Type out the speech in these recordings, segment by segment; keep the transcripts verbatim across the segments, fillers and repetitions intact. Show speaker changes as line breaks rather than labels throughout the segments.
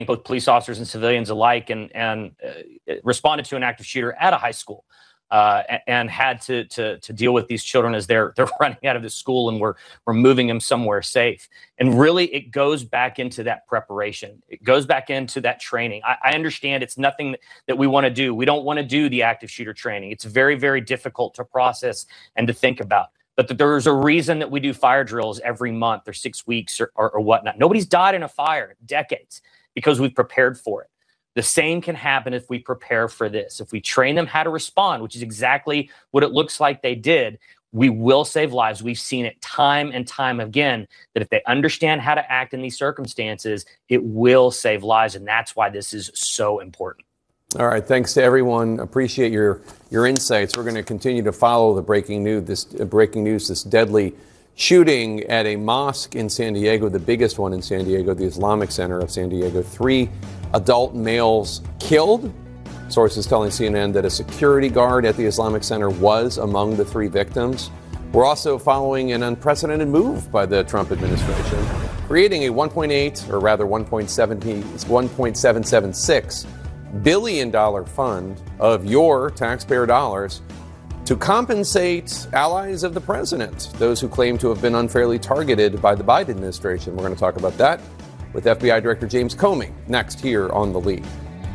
both police officers and civilians alike, and and uh, responded to an active shooter at a high school, uh, and, and had to to to deal with these children as they're they're running out of the school, and we're we're moving them somewhere safe. And really, it goes back into that preparation. It goes back into that training. I, I understand it's nothing that we want to do. We don't want to do the active shooter training. It's very very difficult to process and to think about. But there's a reason that we do fire drills every month or six weeks or, or, or whatnot. Nobody's died in a fire in decades because we've prepared for it. The same can happen if we prepare for this. If we train them how to respond, which is exactly what it looks like they did, we will save lives. We've seen it time and time again that if they understand how to act in these circumstances, it will save lives. And that's why this is so important.
All right. Thanks to everyone. Appreciate your your insights. We're going to continue to follow the breaking news, this uh, breaking news, this deadly shooting at a mosque in San Diego, the biggest one in San Diego, the Islamic Center of San Diego. Three adult males killed. Sources telling C N N that a security guard at the Islamic Center was among the three victims. We're also following an unprecedented move by the Trump administration, creating a one point eight, or rather one point seven seven six billion dollars fund of your taxpayer dollars to compensate allies of the president, those who claim to have been unfairly targeted by the Biden administration. We're going to talk about that with F B I Director James Comey next here on The Lead.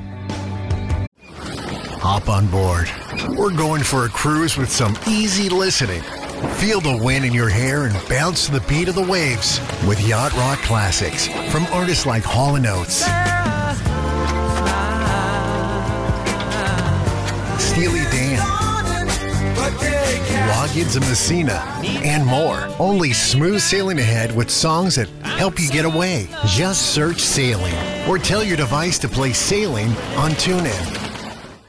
Hop on board. We're going for a cruise with some easy listening. Feel the wind in your hair and bounce to the beat of the waves with Yacht Rock Classics from artists like Hall and Oates, Steely Dan, Loggins and Messina, and more. Only smooth sailing ahead with songs that help you get away. Just search Sailing or tell your device to play Sailing on TuneIn.